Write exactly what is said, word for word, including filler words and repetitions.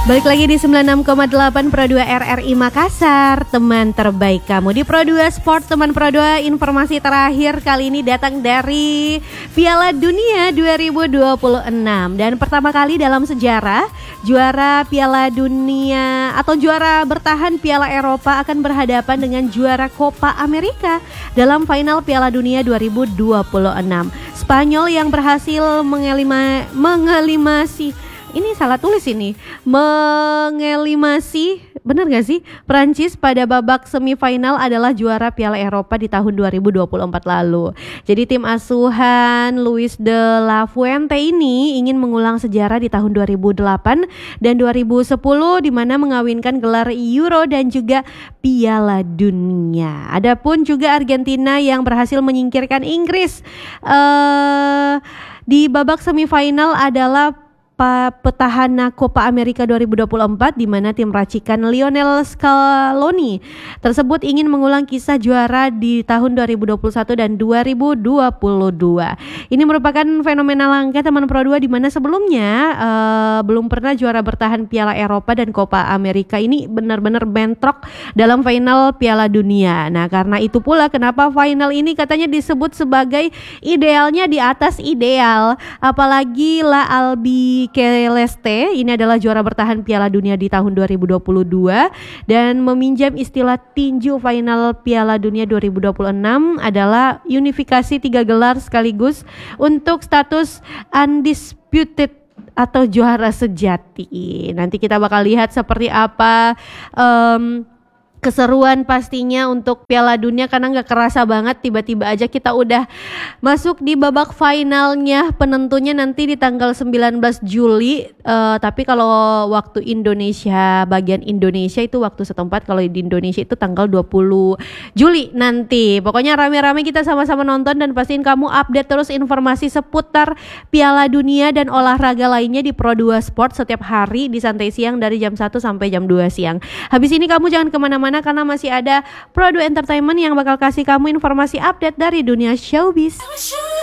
Balik lagi di sembilan puluh enam koma delapan Pro dua R R I Makassar, teman terbaik kamu. Di Pro dua Sport, teman Pro dua, informasi terakhir kali ini datang dari Piala Dunia dua ribu dua puluh enam. Dan pertama kali dalam sejarah, juara Piala Dunia atau juara bertahan Piala Eropa akan berhadapan dengan juara Copa America dalam final Piala Dunia dua ribu dua puluh enam. Spanyol yang berhasil mengelima, mengelimasi Ini salah tulis ini. Mengelimasi, benar gak sih? Prancis pada babak semifinal adalah juara Piala Eropa di tahun dua ribu dua puluh empat lalu. Jadi tim asuhan Luis de la Fuente ini ingin mengulang sejarah di tahun dua ribu delapan dan dua ribu sepuluh, di mana mengawinkan gelar Euro dan juga Piala Dunia. Adapun juga Argentina yang berhasil menyingkirkan Inggris uh, di babak semifinal adalah petahana Copa America dua ribu dua puluh empat, di mana tim racikan Lionel Scaloni tersebut ingin mengulang kisah juara di tahun dua ribu dua puluh satu dan dua ribu dua puluh dua. Ini merupakan fenomena langka, teman Pro dua, di mana sebelumnya uh, belum pernah juara bertahan Piala Eropa dan Copa America ini benar-benar bentrok dalam final Piala Dunia. Nah, karena itu pula kenapa final ini katanya disebut sebagai idealnya di atas ideal. Apalagi La Albi Celeste ini adalah juara bertahan Piala Dunia di tahun dua ribu dua puluh dua dan meminjam istilah tinju final Piala Dunia dua ribu dua puluh enam adalah unifikasi tiga gelar sekaligus untuk status undisputed atau juara sejati. Nanti kita bakal lihat seperti apa um, keseruan pastinya untuk Piala Dunia, karena gak kerasa banget tiba-tiba aja kita udah masuk di babak finalnya. Penentunya nanti di tanggal sembilan belas Juli, uh, tapi kalau waktu Indonesia, bagian Indonesia itu waktu setempat, kalau di Indonesia itu tanggal dua puluh Juli nanti. Pokoknya rame-rame kita sama-sama nonton dan pastiin kamu update terus informasi seputar Piala Dunia dan olahraga lainnya di Pro dua Sport setiap hari di Santai Siang dari jam satu sampai jam dua siang. Habis ini kamu jangan kemana-mana, karena masih ada Pro dua Entertainment yang bakal kasih kamu informasi update dari dunia showbiz.